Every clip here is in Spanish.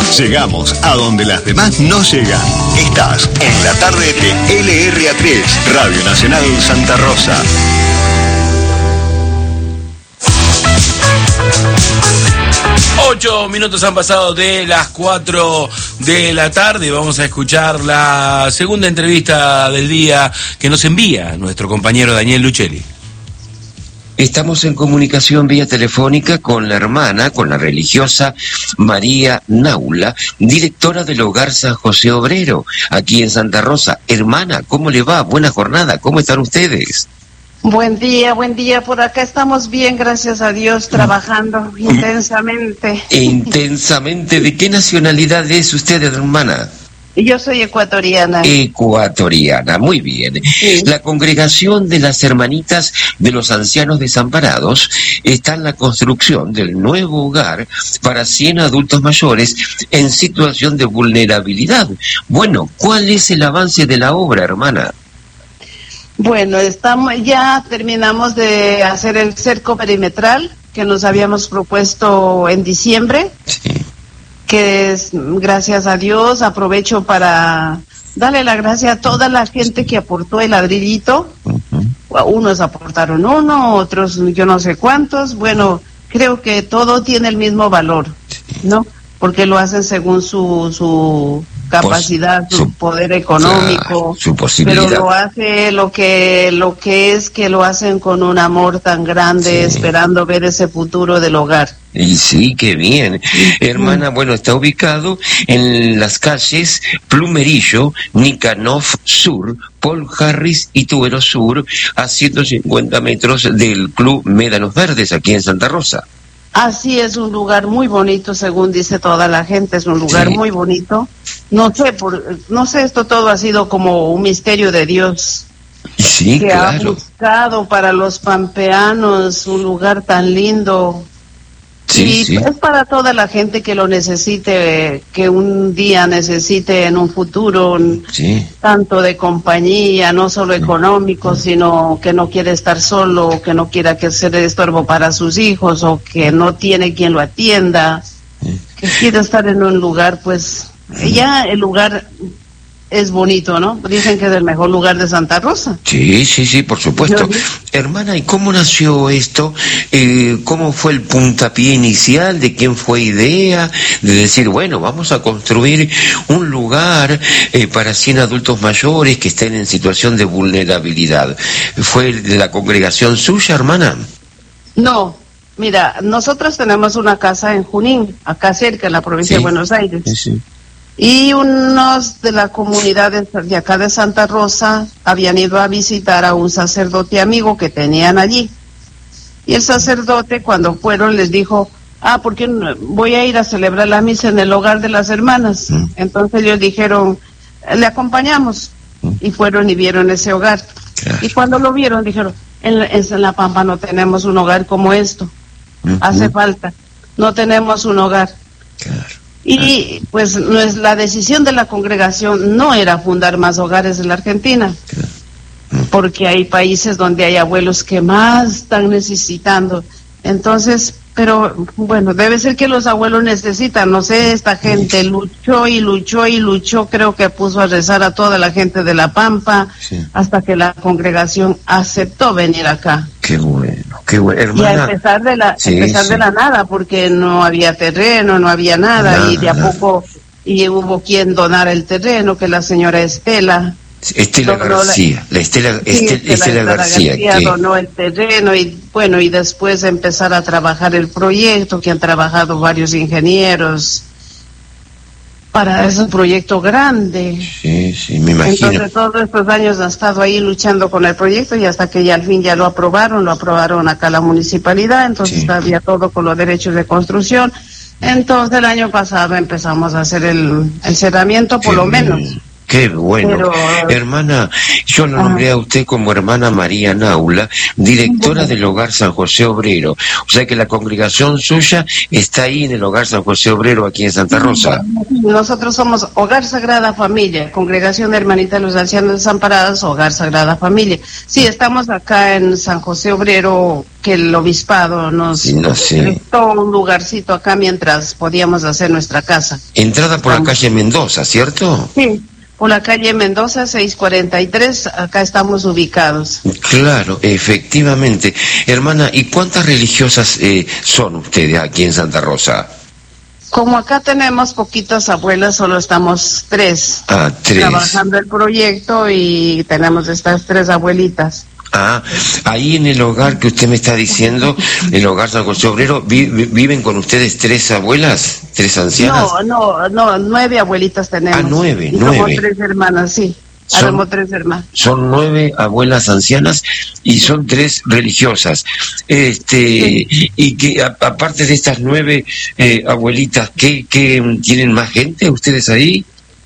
Llegamos a donde las demás no llegan. Estás en la tarde de LRA3, Radio Nacional Santa Rosa. Ocho minutos han pasado de las 4 de la tarde. Vamos a escuchar la segunda entrevista del día que nos envía nuestro compañero Daniel Lucelli. Estamos en comunicación vía telefónica con la hermana, con la religiosa María Naula, directora del Hogar San José Obrero, aquí en Santa Rosa. Hermana, ¿cómo le va? Buena jornada, ¿cómo están ustedes? Buen día, por acá estamos bien, gracias a Dios, trabajando intensamente. Intensamente, ¿de qué nacionalidad es usted, hermana? Yo soy ecuatoriana. Ecuatoriana, muy bien. Sí. La congregación de las hermanitas de los ancianos desamparados está en la construcción del nuevo hogar para 100 adultos mayores en situación de vulnerabilidad. Bueno, ¿cuál es el avance de la obra, hermana? Bueno, ya terminamos de hacer el cerco perimetral que nos habíamos propuesto en diciembre. Sí. Que es, gracias a Dios, aprovecho para darle la gracia a toda la gente que aportó el ladrillito. Unos aportaron uno, otros yo no sé cuántos. Bueno, creo que todo tiene el mismo valor, ¿no? Porque lo hacen según su capacidad, su poder económico, su posibilidad. Pero lo hace lo que es que lo hacen con un amor tan grande, esperando ver ese futuro del hogar. Y sí, qué bien. Hermana, bueno, está ubicado en las calles Plumerillo, Nicanor Sur, Paul Harris y Tuero Sur, a 150 metros del Club Médanos Verdes, aquí en Santa Rosa. Así es, un lugar muy bonito, según dice toda la gente, es un lugar muy bonito. No sé, esto todo ha sido como un misterio de Dios. Sí, que claro. Ha buscado para los pampeanos un lugar tan lindo. Sí, y es para toda la gente que lo necesite, que un día necesite en un futuro, tanto de compañía, no solo económico, sino que no quiere estar solo, que no quiera que sea de estorbo para sus hijos, o que no tiene quien lo atienda, que quiere estar en un lugar, pues, ya el lugar es bonito, ¿no? Dicen que es el mejor lugar de Santa Rosa. Sí, por supuesto. Hermana, ¿y cómo nació esto? ¿Cómo fue el puntapié inicial? ¿De quién fue idea? De decir, bueno, vamos a construir un lugar para 100 adultos mayores que estén en situación de vulnerabilidad. ¿Fue de la congregación suya, hermana? No, mira, nosotros tenemos una casa en Junín, acá cerca, en la provincia de Buenos Aires. Sí. Y unos de la comunidad de acá de Santa Rosa habían ido a visitar a un sacerdote amigo que tenían allí. Y el sacerdote, cuando fueron, les dijo, porque voy a ir a celebrar la misa en el hogar de las hermanas. Entonces ellos dijeron, le acompañamos. Y fueron y vieron ese hogar. Claro. Y cuando lo vieron, dijeron, en La Pampa no tenemos un hogar como esto. Hace falta. No tenemos un hogar. Claro. Y pues la decisión de la congregación no era fundar más hogares en la Argentina, porque hay países donde hay abuelos que más están necesitando. Entonces, pero bueno, debe ser que los abuelos necesitan, no sé, esta gente luchó, creo que puso a rezar a toda la gente de La Pampa, hasta que la congregación aceptó venir acá. Qué bueno, hermana. Y a empezar de la nada, porque no había terreno, no había nada, y de a poco hubo quien donara el terreno, que la señora Estela García, Estela García donó el terreno, y bueno, y después empezar a trabajar el proyecto, que han trabajado varios ingenieros para ese proyecto grande. Sí, me imagino. Entonces todos estos años han estado ahí luchando con el proyecto, y hasta que ya al fin ya lo aprobaron acá la municipalidad, entonces había todo con los derechos de construcción. Entonces el año pasado empezamos a hacer el cerramiento, por lo menos. Qué bueno. Pero, hermana, yo lo nombré a usted como hermana María Naula, directora del Hogar San José Obrero. O sea que la congregación suya está ahí en el Hogar San José Obrero, aquí en Santa Rosa. Nosotros somos Hogar Sagrada Familia, Congregación de Hermanitas de los Ancianos Desamparados, Hogar Sagrada Familia. Sí, estamos acá en San José Obrero, que el obispado nos prestó un lugarcito acá mientras podíamos hacer nuestra casa. Entrada por la calle Mendoza, ¿cierto? Sí. Por la calle Mendoza, 643, acá estamos ubicados. Claro, efectivamente. Hermana, ¿y cuántas religiosas son ustedes aquí en Santa Rosa? Como acá tenemos poquitas abuelas, solo estamos 3. 3. Trabajando el proyecto y tenemos estas 3 abuelitas. Ahí en el hogar que usted me está diciendo, el Hogar San José Obrero, ¿viven con ustedes 3 abuelas, 3 ancianas? No, 9 abuelitas tenemos. 9. Somos 3 hermanas, sí. Somos 3 hermanas. Son 9 abuelas ancianas y son 3 religiosas. Sí. Y que aparte de estas 9 abuelitas, ¿qué tienen más gente ustedes ahí?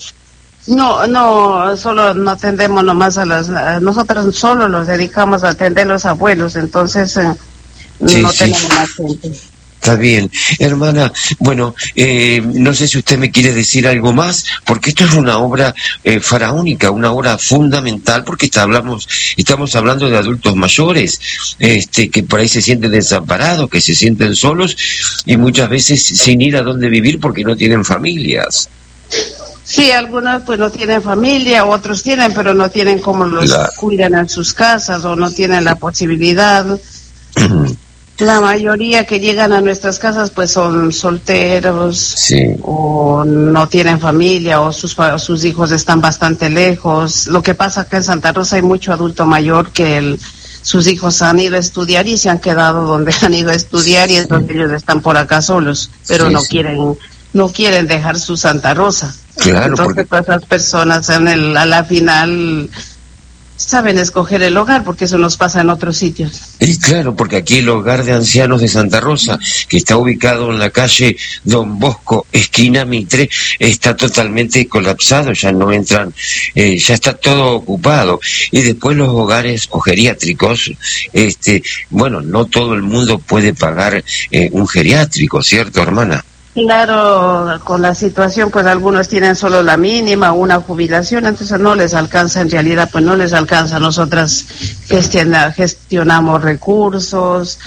No, solo no atendemos nomás nosotros solo nos dedicamos a atender a los abuelos, entonces no tenemos más gente. Está bien. Hermana, bueno, no sé si usted me quiere decir algo más, porque esto es una obra faraónica, una obra fundamental, porque estamos hablando de adultos mayores, que por ahí se sienten desamparados, que se sienten solos, y muchas veces sin ir a dónde vivir porque no tienen familias. Sí, algunos pues no tienen familia, otros tienen, pero no tienen cómo los cuidan en sus casas o no tienen la posibilidad. La mayoría que llegan a nuestras casas pues son solteros, o no tienen familia, o sus hijos están bastante lejos. Lo que pasa acá en Santa Rosa hay mucho adulto mayor que sus hijos han ido a estudiar y se han quedado donde han ido a estudiar, y entonces ellos están por acá solos, pero no quieren dejar su Santa Rosa. Claro, entonces todas esas personas a la final saben escoger el hogar, porque eso nos pasa en otros sitios. Y claro, porque aquí el Hogar de Ancianos de Santa Rosa, que está ubicado en la calle Don Bosco, esquina Mitre, está totalmente colapsado, ya no entran, ya está todo ocupado. Y después los hogares o geriátricos, bueno, no todo el mundo puede pagar un geriátrico, ¿cierto, hermana? Claro, con la situación, pues algunos tienen solo la mínima, una jubilación, entonces no les alcanza, en realidad, pues no les alcanza. Nosotras gestionamos recursos,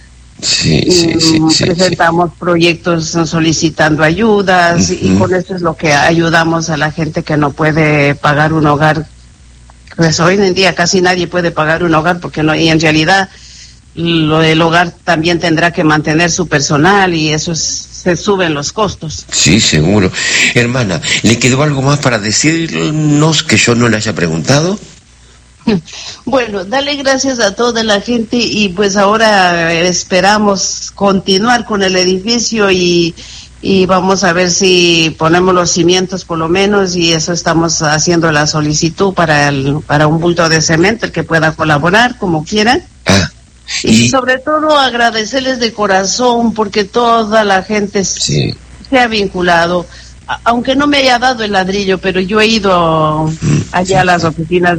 presentamos proyectos solicitando ayudas, y con eso es lo que ayudamos a la gente que no puede pagar un hogar. Pues hoy en día casi nadie puede pagar un hogar, porque no, y en realidad lo del hogar también tendrá que mantener su personal, y eso se suben los costos. Sí, seguro. Hermana, ¿le quedó algo más para decirnos que yo no le haya preguntado? Bueno, dale gracias a toda la gente, y pues ahora esperamos continuar con el edificio y vamos a ver si ponemos los cimientos por lo menos, y eso estamos haciendo la solicitud para un bulto de cemento, el que pueda colaborar como quieran. Y sobre todo agradecerles de corazón, porque toda la gente se ha vinculado, aunque no me haya dado el ladrillo, pero yo he ido allá a las oficinas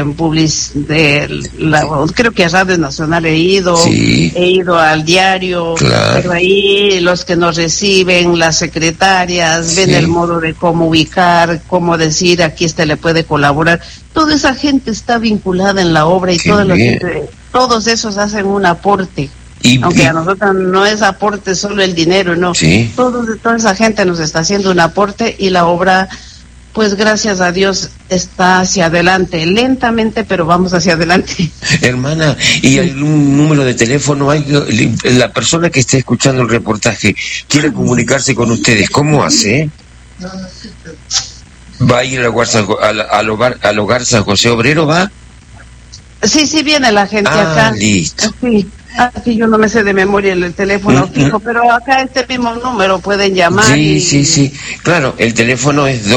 creo que a Radio Nacional he ido al diario, pero ahí los que nos reciben, las secretarias, ven el modo de cómo ubicar, cómo decir, aquí le puede colaborar. Toda esa gente está vinculada en la obra, y todos esos hacen un aporte. Aunque a nosotros no es aporte solo el dinero, no. Toda esa gente nos está haciendo un aporte, y la obra, pues gracias a Dios, está hacia adelante, lentamente, pero vamos hacia adelante. Hermana, ¿y algún número de teléfono? La persona que esté escuchando el reportaje quiere comunicarse con ustedes, ¿cómo hace? ¿Va a ir al hogar San José Obrero, va? Sí, viene la gente acá. Listo. Sí. Aquí yo no me sé de memoria el teléfono fijo, pero acá este mismo número pueden llamar. Sí. Claro, el teléfono es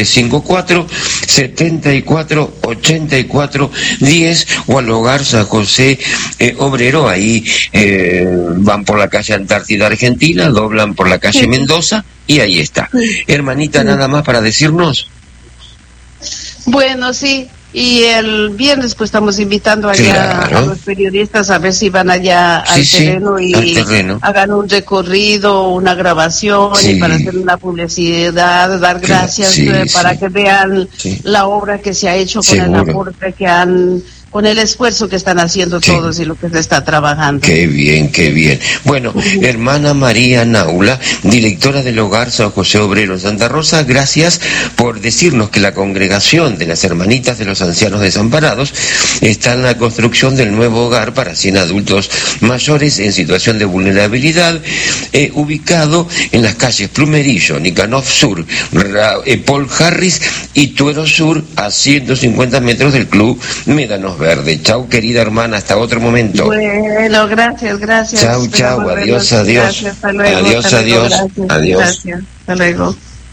2954-7484-10, o al Hogar San José Obrero. Ahí van por la calle Antártida Argentina, doblan por la calle Mendoza, y ahí está. Hermanita, nada más para decirnos. Bueno, sí. Y el viernes pues estamos invitando allá a los periodistas a ver si van allá al terreno y hagan un recorrido, una grabación y para hacer una publicidad, dar gracias para que vean la obra que se ha hecho con el aporte que han, con el esfuerzo que están haciendo todos y lo que se está trabajando. Qué bien, qué bien. Bueno, hermana María Naula, directora del Hogar San José Obrero Santa Rosa, gracias por decirnos que la congregación de las Hermanitas de los Ancianos Desamparados está en la construcción del nuevo hogar para 100 adultos mayores en situación de vulnerabilidad, ubicado en las calles Plumerillo, Nicanor Sur, Paul Harris y Tuero Sur, a 150 metros del Club Médanos Verde. Chau, querida hermana, hasta otro momento. Bueno, gracias. Chau, adiós. Gracias, hasta luego. Adiós. Gracias, hasta luego.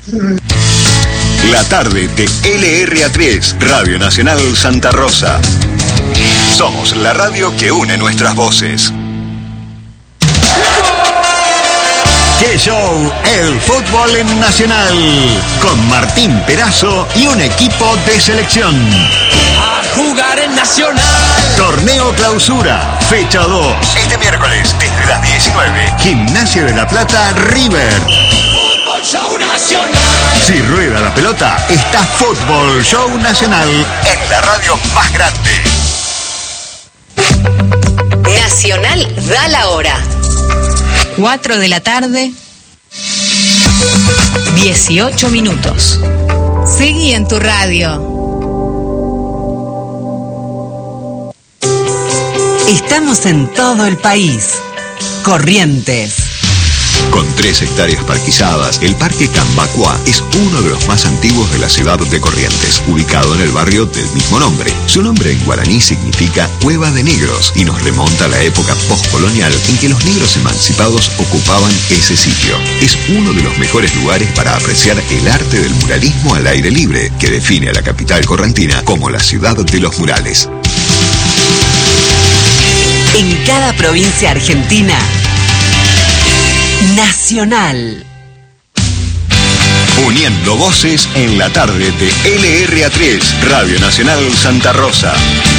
La tarde de LRA3, Radio Nacional Santa Rosa. Somos la radio que une nuestras voces. ¡Qué show! El fútbol en Nacional. Con Martín Perazo y un equipo de selección. A jugar en Nacional. Torneo Clausura, fecha 2. Este miércoles, desde las 19. Gimnasia de la Plata, River. Fútbol Show Nacional. Si rueda la pelota, está Fútbol Show Nacional en la radio más grande. Nacional da la hora. 4 de la tarde, 18 minutos. Seguí en tu radio. Estamos en todo el país. Corrientes. Con 3 hectáreas parquizadas, el Parque Cambacua es uno de los más antiguos de la ciudad de Corrientes, ubicado en el barrio del mismo nombre. Su nombre en guaraní significa Cueva de Negros y nos remonta a la época postcolonial en que los negros emancipados ocupaban ese sitio. Es uno de los mejores lugares para apreciar el arte del muralismo al aire libre, que define a la capital correntina como la ciudad de los murales. En cada provincia argentina, Nacional. Uniendo voces en la tarde de LRA3, Radio Nacional Santa Rosa.